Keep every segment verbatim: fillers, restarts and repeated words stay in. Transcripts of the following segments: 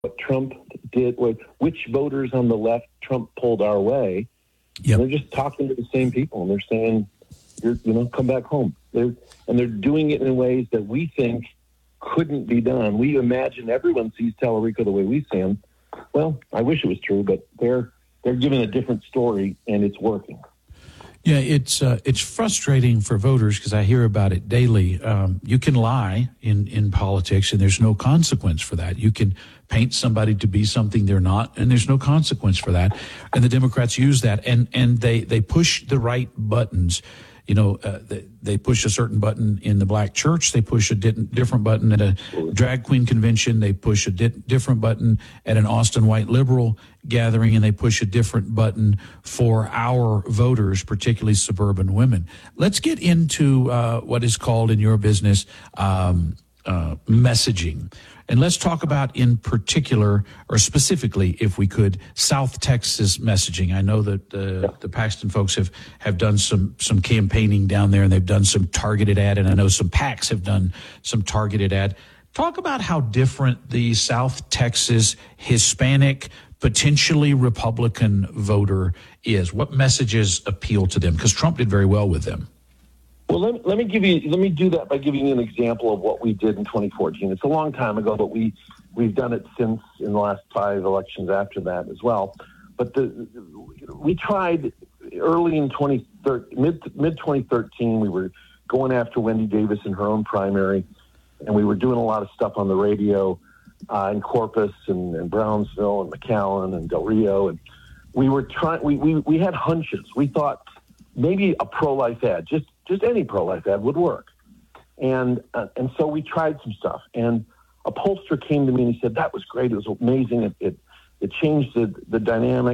what Trump did, what, which voters on the left Trump pulled our way. Yep. They're just talking to the same people, and they're saying, You're, you know, come back home. They're, and they're doing it in ways that we think couldn't be done. We imagine everyone sees Tallarico the way we see him. Well, I wish it was true, but they're they're giving a different story, and it's working. Yeah, it's uh, it's frustrating for voters because I hear about it daily. Um, you can lie in, in politics, and there's no consequence for that. You can paint somebody to be something they're not, and there's no consequence for that. And the Democrats use that, and, and they, they push the right buttons. You know, uh, they, they push a certain button in the black church. They push a di- different button at a drag queen convention. They push a di- different button at an Austin white liberal gathering, and they push a different button for our voters, particularly suburban women. Let's get into uh, what is called in your business um, uh, messaging. And let's talk about in particular, or specifically, if we could, South Texas messaging. I know that uh, the Paxton folks have, have done some, some campaigning down there, and they've done some targeted ad, and I know some PACs have done some targeted ad. Talk about how different the South Texas Hispanic, potentially Republican voter is. What messages appeal to them? Because Trump did very well with them. Well, let, let me give you. Let me do that by giving you an example of what we did in twenty fourteen. It's a long time ago, but we we've done it since in the last five elections after that as well. But the we tried early in twenty thirteen, mid mid twenty thirteen. We were going after Wendy Davis in her own primary, and we were doing a lot of stuff on the radio uh, in Corpus and, and Brownsville and McAllen and Del Rio, and we were trying. We, we we had hunches. We thought maybe a pro-life ad, just. Just any pro-life ad would work. And uh, and so we tried some stuff. And a pollster came to me and he said, that was great. It was amazing. It it, it changed the, the dynamic.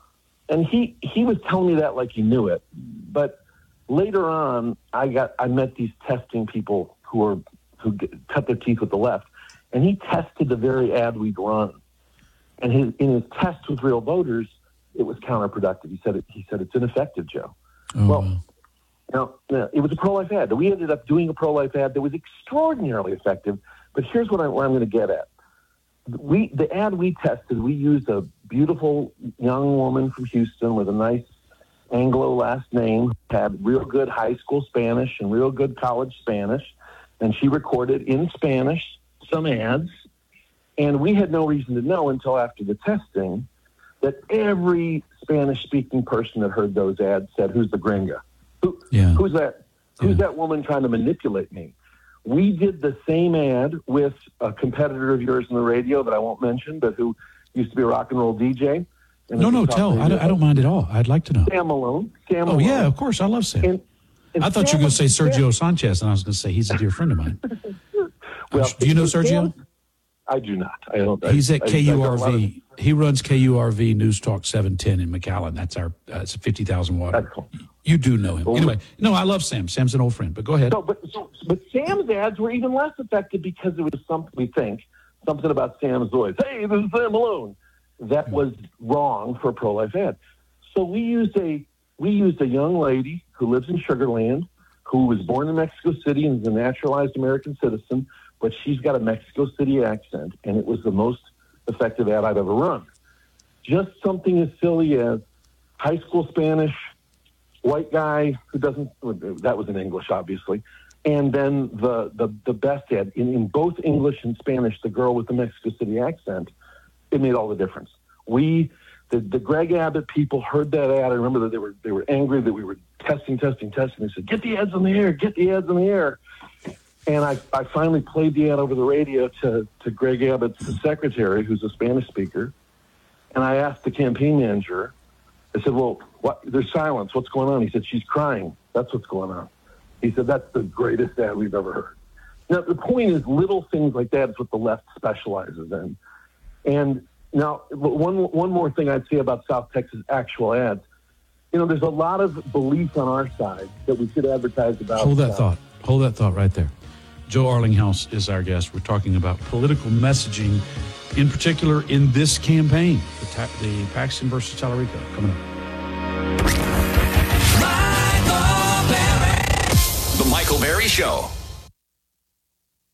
And he, he was telling me that like he knew it. But later on, I got I met these testing people who were who cut their teeth with the left. And he tested the very ad we'd run. And his, in his test with real voters, it was counterproductive. He said, it, he said it's ineffective, Joe. Oh, well, wow. Now, it was a pro-life ad. We ended up doing a pro-life ad that was extraordinarily effective. But here's what, I, what I'm going to get at. We the ad we tested, we used a beautiful young woman from Houston with a nice Anglo last name, had real good high school Spanish and real good college Spanish, and she recorded in Spanish some ads. And we had no reason to know until after the testing that every Spanish-speaking person that heard those ads said, "Who's the gringa? Who, yeah. Who's that? Who's yeah. that woman trying to manipulate me?" We did the same ad with a competitor of yours in the radio that I won't mention, but who used to be a rock and roll D J. No, no, tell. I don't, I don't mind at all. I'd like to know. Sam Malone. Sam oh, Malone. yeah, of course. I love Sam. And, and I thought Sam you were going to say Sergio Sam. Sanchez, and I was going to say he's a dear friend of mine. well, do you know Sergio? Sam, I do not. I don't. He's I, at K U R V. Of, he runs K U R V News Talk seven ten in McAllen. That's our. Uh, it's a fifty thousand watt. That's cool. You do know him. Well, anyway, no, I love Sam. Sam's an old friend. But go ahead. So, but so, but Sam's ads were even less effective because it was something we think something about Sam's voice. Hey, this is Sam Malone. That was wrong for a pro-life ad. So we used a we used a young lady who lives in Sugar Land, who was born in Mexico City and is a naturalized American citizen, but she's got a Mexico City accent, and it was the most effective ad I've ever run. Just something as silly as high school Spanish, white guy who doesn't, that was in English, obviously, and then the, the, the best ad, in, in both English and Spanish, the girl with the Mexico City accent, it made all the difference. We, the, the Greg Abbott people heard that ad. I remember that they were they were angry that we were testing, testing, testing. They said, get the ads in the air, get the ads in the air. And I, I finally played the ad over the radio to, to Greg Abbott's secretary, who's a Spanish speaker. And I asked the campaign manager, I said, well, what, there's silence. What's going on? He said, she's crying. That's what's going on. He said, that's the greatest ad we've ever heard. Now, the point is, little things like that is what the left specializes in. And now, one one more thing I'd say about South Texas actual ads. You know, there's a lot of belief on our side that we should advertise about. Hold that uh, thought. Hold that thought right there. Joe Arlinghouse is our guest. We're talking about political messaging, in particular in this campaign, the, ta- the Paxton versus Tallarico, coming up. Michael Berry. The Michael Berry Show.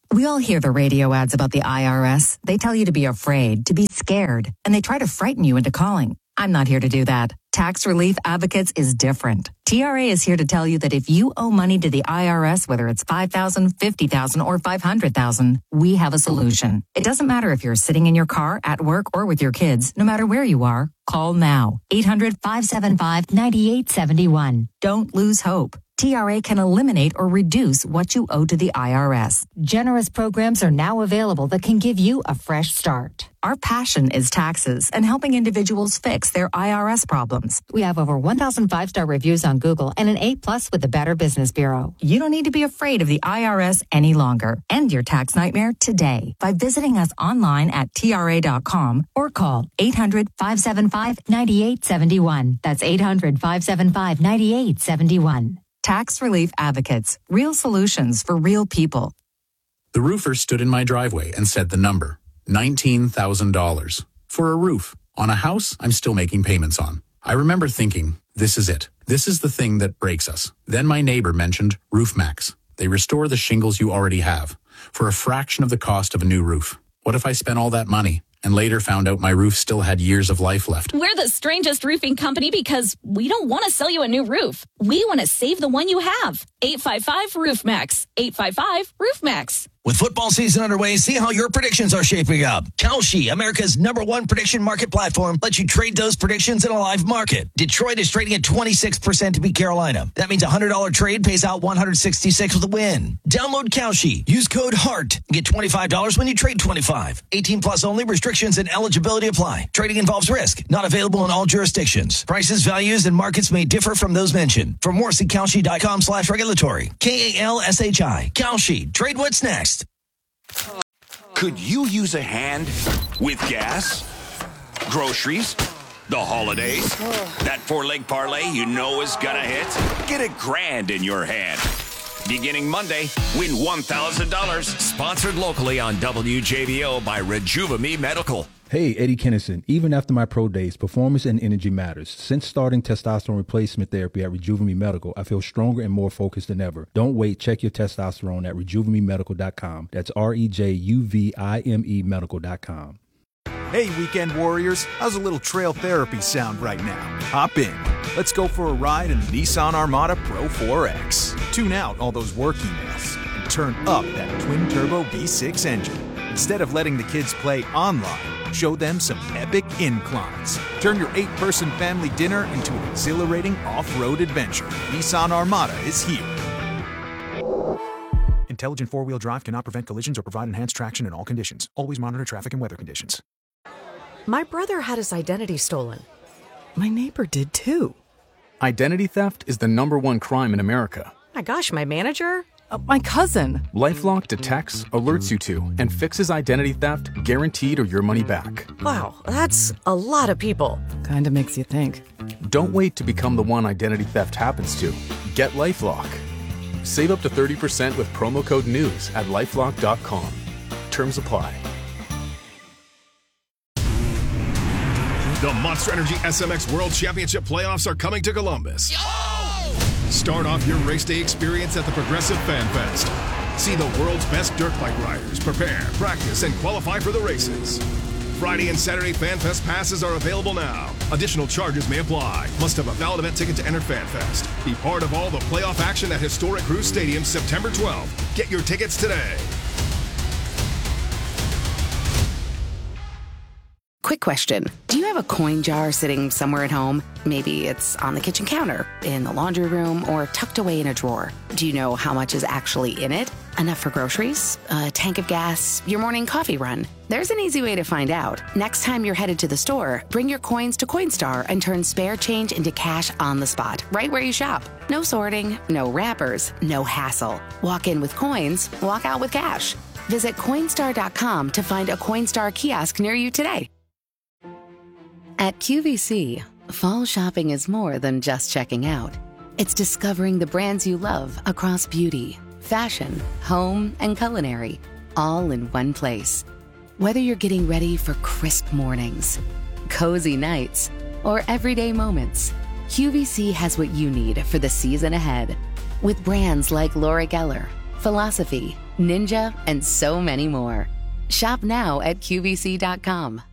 We all hear the radio ads about the I R S. They tell you to be afraid, to be scared, and they try to frighten you into calling. I'm not here to do that. Tax Relief Advocates is different. T R A is here to tell you that if you owe money to the I R S, whether it's five thousand dollars, fifty thousand dollars, or five hundred thousand dollars, we have a solution. It doesn't matter if you're sitting in your car, at work, or with your kids. No matter where you are, call now. eight hundred, five seven five, nine eight seven one. Don't lose hope. T R A can eliminate or reduce what you owe to the I R S. Generous programs are now available that can give you a fresh start. Our passion is taxes and helping individuals fix their I R S problems. We have over one thousand five-star reviews on Google and an A plus with the Better Business Bureau. You don't need to be afraid of the I R S any longer. End your tax nightmare today by visiting us online at T R A dot com or call eight hundred, five seven five, nine eight seven one. That's eight hundred, five seven five, nine eight seven one. Tax Relief Advocates. Real solutions for real people. The roofer stood in my driveway and said the number, nineteen thousand dollars. For a roof on a house I'm still making payments on. I remember thinking, this is it. This is the thing that breaks us. Then my neighbor mentioned RoofMax. They restore the shingles you already have for a fraction of the cost of a new roof. What if I spent all that money and later found out my roof still had years of life left? We're the strangest roofing company because we don't want to sell you a new roof. We want to save the one you have. eight five five, roof max. eight five five, roof max. With football season underway, see how your predictions are shaping up. Kalshi, America's number one prediction market platform, lets you trade those predictions in a live market. Detroit is trading at twenty-six percent to beat Carolina. That means a one hundred dollars trade pays out one hundred sixty-six with a win. Download Kalshi. Use code HEART and get twenty-five dollars when you trade twenty-five. eighteen plus only. Restrictions and eligibility apply. Trading involves risk. Not available in all jurisdictions. Prices, values, and markets may differ from those mentioned. For more, see Kalshi.com slash regulatory. K A L S H I. Kalshi. Trade what's next. Could you use a hand with gas, groceries, the holidays? That four-leg parlay you know is gonna hit? Get a grand in your hand. Beginning Monday, win one thousand dollars. Sponsored locally on W J V O by Rejuva-Me Medical. Hey, Eddie Kennison. Even after my pro days, performance and energy matters. Since starting testosterone replacement therapy at Rejuva-Me Medical, I feel stronger and more focused than ever. Don't wait. Check your testosterone at rejuva me medical dot com. That's R E J U V I M E medical dot com. Hey, weekend warriors. How's a little trail therapy sound right now? Hop in. Let's go for a ride in the Nissan Armada Pro four X. Tune out all those work emails and turn up that twin-turbo V six engine. Instead of letting the kids play online, show them some epic inclines. Turn your eight-person family dinner into an exhilarating off-road adventure. Nissan Armada is here. Intelligent four-wheel drive cannot prevent collisions or provide enhanced traction in all conditions. Always monitor traffic and weather conditions. My brother had his identity stolen. My neighbor did too. Identity theft is the number one crime in America. My gosh, my manager? Uh, my cousin. LifeLock detects, alerts you to, and fixes identity theft guaranteed or your money back. Wow, that's a lot of people. Kinda makes you think. Don't wait to become the one identity theft happens to. Get LifeLock. Save up to thirty percent with promo code NEWS at lifelock dot com. Terms apply. The Monster Energy S M X World Championship playoffs are coming to Columbus. Start off your race day experience at the Progressive Fan Fest. See the world's best dirt bike riders prepare, practice, and qualify for the races. Friday and Saturday Fan Fest passes are available now. Additional charges may apply. Must have a valid event ticket to enter Fan Fest. Be part of all the playoff action at historic Cruise Stadium September twelfth. Get your tickets today. Quick question. Do you have a coin jar sitting somewhere at home? Maybe it's on the kitchen counter, in the laundry room, or tucked away in a drawer. Do you know how much is actually in it? Enough for groceries, a tank of gas, your morning coffee run? There's an easy way to find out. Next time you're headed to the store, bring your coins to Coinstar and turn spare change into cash on the spot, right where you shop. No sorting, no wrappers, no hassle. Walk in with coins, walk out with cash. Visit Coinstar dot com to find a Coinstar kiosk near you today. At Q V C, fall shopping is more than just checking out. It's discovering the brands you love across beauty, fashion, home, and culinary, all in one place. Whether you're getting ready for crisp mornings, cozy nights, or everyday moments, Q V C has what you need for the season ahead. With brands like Laura Geller, Philosophy, Ninja, and so many more. Shop now at Q V C dot com.